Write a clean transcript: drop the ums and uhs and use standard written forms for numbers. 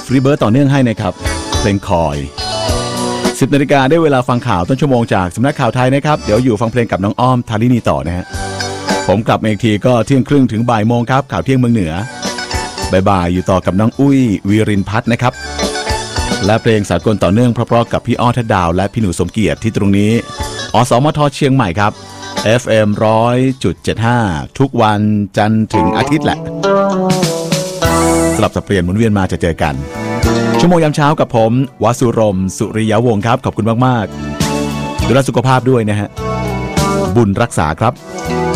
ฟรีเบิร์ดต่อเนื่องให้นะครับเพลงคอย10 นาฬิกาได้เวลาฟังข่าวต้นชั่วโมงจากสำนักข่าวไทยนะครับเดี๋ยวอยู่ฟังเพลงกับน้องอ้อมทารินีต่อนะฮะผมกลับมาอีกทีก็เที่ยงครึ่งถึงบ่ายโมงครับข่าวเที่ยงเมืองเหนือบ่ายอยู่ต่อกับน้องอุ้ยวีรินพัฒน์นะครับและเพลงสากลต่อเนื่องเพราะๆกับพี่อ้อทัดดาวและพี่หนูสมเกียรติที่ตรงนี้อสมทเชียงใหม่ครับ FM 100.75 ทุกวันจันทร์ถึงอาทิตย์แหละสลับสับเปลี่ยนหมุนเวียนมาจะเจอกันชั่วโมงยามเช้ากับผมวสุรมสุริยะวงศ์ครับขอบคุณมากๆดูแลสุขภาพด้วยนะฮะบุญรักษาครับ